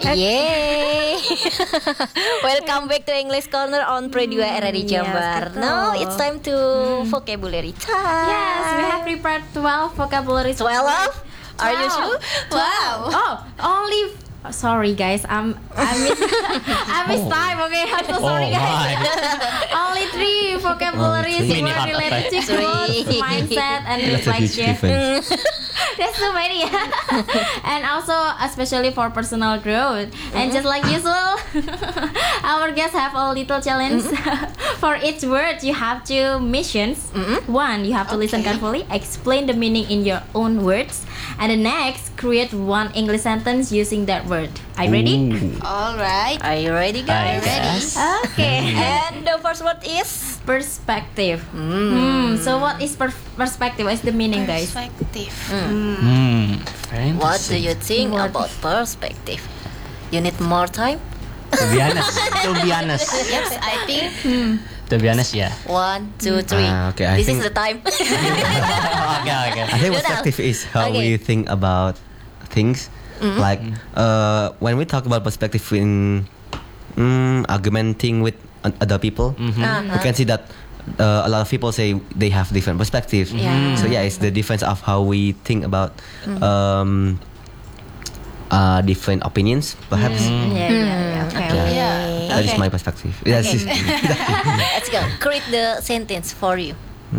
Yay! Welcome back to English Corner on Pre2 RRI Jambar. betul. Now it's time to vocabulary time. Yes, we have prepared 12 vocabulary. 12? Are you sure? Wow. Oh, only. Sorry guys, I miss time. Okay, I'm so sorry guys. Only 3 vocabularies Mini were heart related to attack. growth, mindset, and That's a huge reflection. difference. That's so many. And also especially for personal growth. And just like usual, our guests have a little challenge. For each word you have 2 missions. One, you have to listen carefully, explain the meaning in your own words, and the next, create 1 English sentence using that word. Are you ready? All right. Are you ready, guys? guess. Okay. And the first word is Perspective. So what is perspective? What is the meaning, guys? perspective. Very What do interesting. you think What? about perspective? You need more time? To be honest, Yes, I think. yeah. 1, 2, 3. Okay, I This think is the time. Okay. I think Good perspective is how Okay. we think about things. Like when we talk about perspective in argumenting with other people, we can see that a lot of people say they have different perspectives. Yeah. So yeah, it's the difference of how we think about different opinions, perhaps. Yeah. Okay. Yeah. That is my perspective. Yes. Let's go. Create the sentence for you.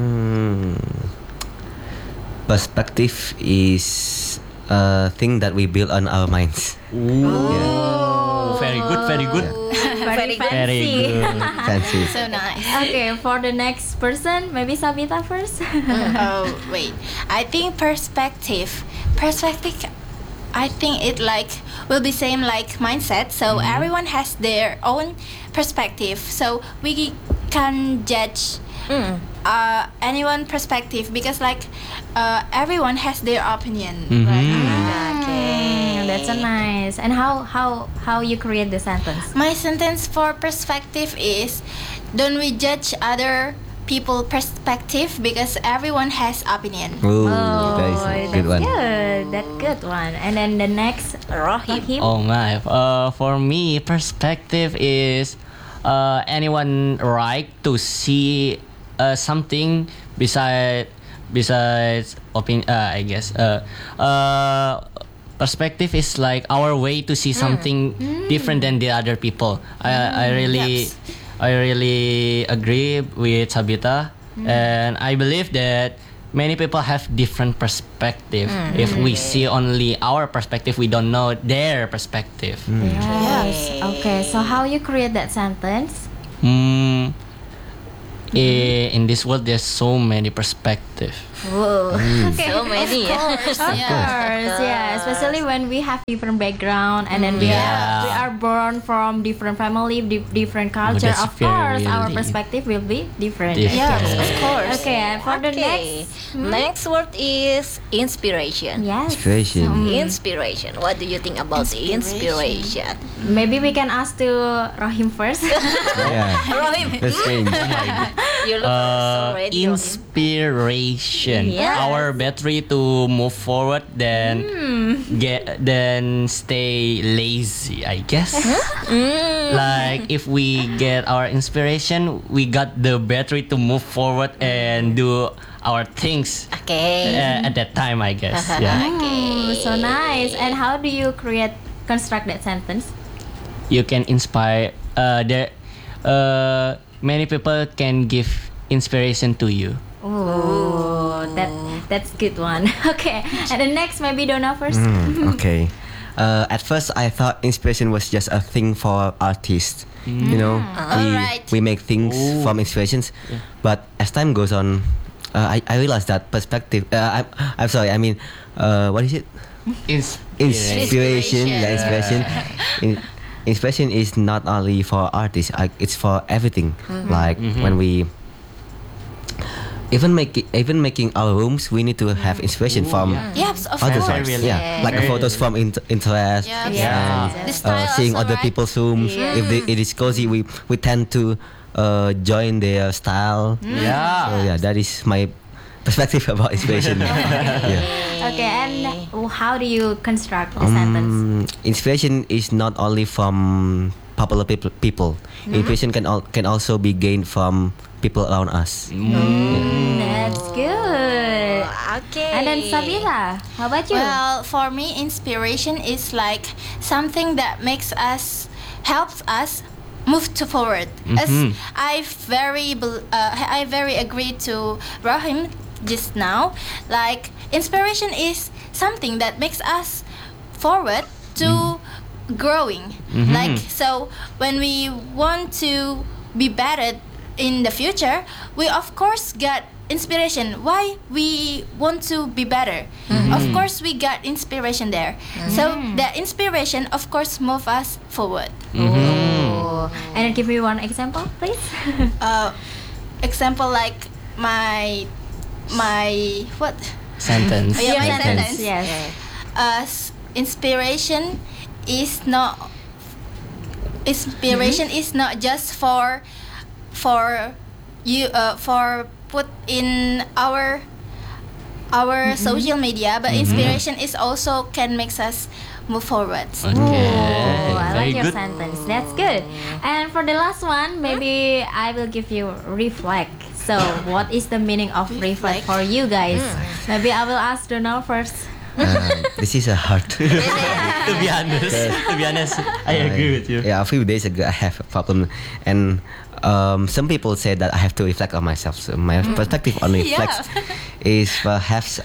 Perspective is a thing that we build on our minds. Very good. Very Very good. Very fancy. good. Fancy. So nice. Okay, for the next person, maybe Sabita first. Oh wait, I think perspective. I think it like will be same like mindset. So everyone has their own perspective. So we can judge anyone perspective because like everyone has their opinion. Right? Okay. That's so nice. And how you create the sentence? My sentence for perspective is, don't we judge other people perspective because everyone has opinion. Ooh, that is a good one. Good. That good one. And then the next, Rahim. Oh my. For me, perspective is anyone right to see something besides opinion. I guess. Perspective is like our way to see something different than the other people. I really agree with Sabita, and I believe that many people have different perspective. If we see only our perspective, we don't know their perspective. yes. Okay. So how you create that sentence? In this world, there's so many perspectives. Whoa. Okay. So many. Of course, yeah. Especially when we have different background and then we are born from different family, different culture. that's Of course, our very perspective will be different. Different. Yes, of course. Okay, and for the Okay. next, Next word is inspiration. yes, Inspiration. Inspiration. What do you think about the inspiration? maybe we can ask to Rahim first. Yeah. Rahim, That's strange. you look so ready. Rahim. Inspiration. Yes. Our battery to move forward, then stay lazy, I guess. Like if we get our inspiration, we got the battery to move forward and do our things Okay. at that time, I guess. Yeah. So nice. And how do you construct that sentence? You can inspire. Many people can give inspiration to you. Oh, that's good one. Okay, and the next maybe Donna first. Okay. At first, I thought inspiration was just a thing for artists. You know, Alright. we make things from inspirations. But as time goes on, I realized that perspective. I'm sorry. I mean, what is it? Inspiration. Yeah, inspiration. Inspiration is not only for artists. It's for everything. Like when we. Even making our rooms, we need to have inspiration from Yes, of other course. sides. really. Yeah, like photos from Pinterest. Yeah. And The style seeing also, other right? people's rooms. If it is cozy, we tend to join their style. Yeah. So yeah, that is my perspective about inspiration. Yeah. Okay, and how do you construct the sentence? Inspiration is not only from popular people. Inspiration can also be gained from people around us. That's good. Okay. And then Sabita, how about you? Well, for me, inspiration is like something that helps us move to forward. As I very agree to Rahim just now. Like inspiration is something that makes us forward to growing. Like so, when we want to be better in the future, we of course get inspiration. Why we want to be better? Of course, we got inspiration there. So the inspiration, of course, move us forward. Oh. And then give me one example, please. Example like my what? Sentence. Yeah, my Sentence, sentence. yes. Inspiration is not just for you for put in our social media, but inspiration is also can make us move forward. Okay. Oh, I Very like your good. sentence. That's good. And for the last one, maybe I will give you reflect. So, what is the meaning of reflect for you guys? Maybe I will ask Donald first. This is a hard. To be honest, I agree with you. Yeah, a few days ago I have a problem, and some people say that I have to reflect on myself. So my perspective on reflect is perhaps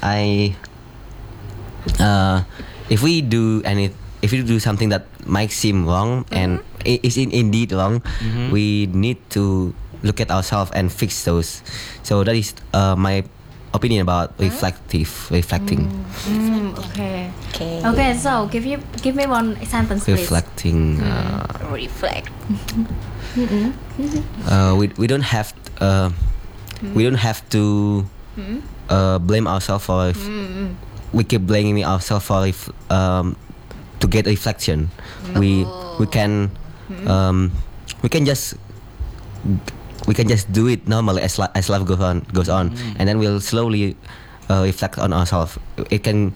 if we do something that might seem wrong and is indeed wrong, we need to look at ourselves and fix those. So that is my opinion about reflecting. Okay. Okay. Okay, so give me one sentence, please. Reflecting. Reflect. We don't have to blame ourselves for if we keep blaming ourselves for if to get reflection. We can just do it normally as life goes on, and then we'll slowly reflect on ourselves. It can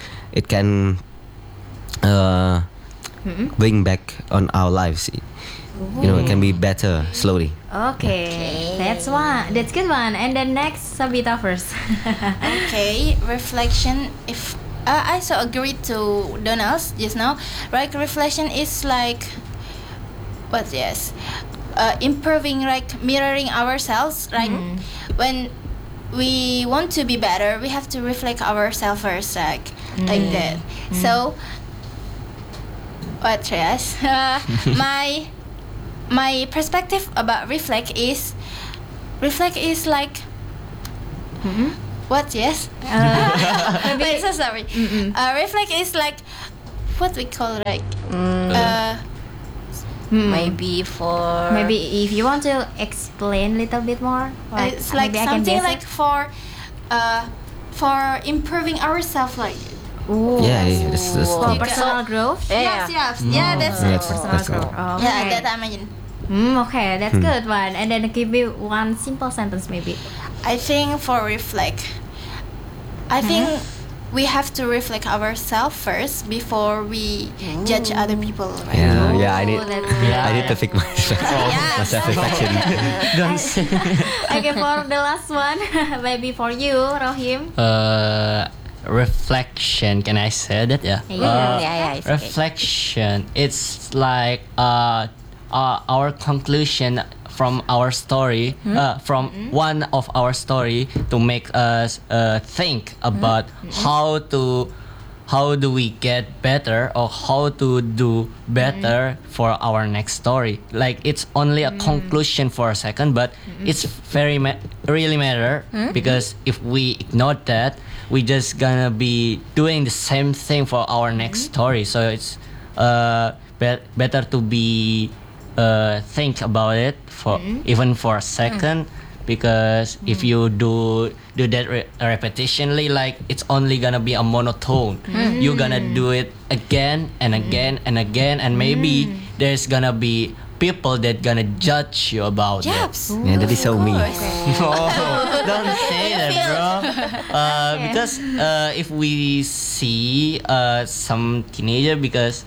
bring back on our lives. It can be better slowly. Okay. That's good one. And then next, Sabita first. Okay, reflection. If I so agree to Donald's just now, right? Reflection is like what? Yes, improving, like mirroring ourselves. Like when we want to be better, we have to reflect ourselves first, like that. So, what? Yes, my perspective about reflect is like what? Yes. Wait, so sorry. Reflect is like what we call like Maybe for Maybe if you want to explain a little bit more, it's like maybe I can something guess like for improving ourselves, like Ooh. Yeah, that's For Okay. personal growth. Yeah. yes, that's that's Personal good. growth. yeah, Okay. that I imagine. Okay, that's good one. And then give me one simple sentence maybe. I think for reflect, I think we have to reflect ourselves first before we judge other people. Right? Yeah, I need that's I need to fix myself. Yeah, My self-reflection. Don't say. Okay, for the last one, maybe for you, Rohim. Reflection. Can I say that? Yeah. yeah, it's okay. Reflection. It's like our conclusion from our story, from one of our story, to make us think about how do we get better, or how to do better for our next story. Like it's only a conclusion for a second, but it's really matter, because if we ignore that, we just gonna be doing the same thing for our next story. So it's better to be think about it for even for a second, because if you do that repetitionally, like it's only gonna be a monotone. You're gonna do it again and again and again, and maybe there's gonna be people that gonna judge you about that. Yes. Yeah, that is so me. Oh, don't say that, bro. Because if we see some teenager, because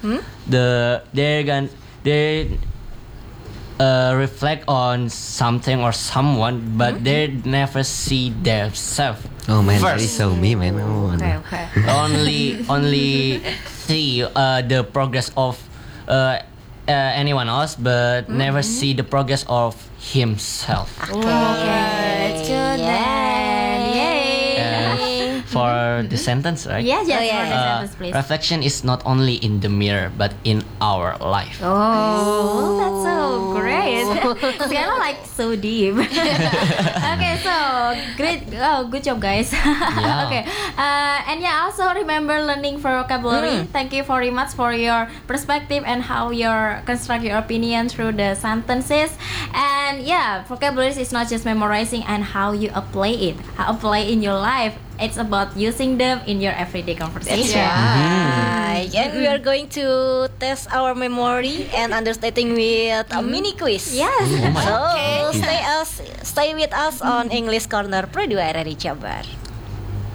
they reflect on something or someone, but they never see themselves. Oh man, that first. is so me, man. Oh, no. Okay. only see the progress of anyone else, but never see the progress of himself. That's good then. Yay. And for the sentence, right? Yes, yes, Oh, yeah. for the sentence, please. Reflection is not only in the mirror, but in our life. Oh, that's so great. It's kind of like so deep. Okay, so great. Oh, good job, guys. Yeah. Okay, and yeah, also remember learning for vocabulary. Thank you very much for your perspective and how you construct your opinion through the sentences. And yeah, vocabulary is not just memorizing and how you apply it, in your life. It's about using them in your everyday conversation. Right. And we are going to test our memory and understanding with a mini quiz. Yes. So stay with us on English Corner Pro 2 RRI Jabar.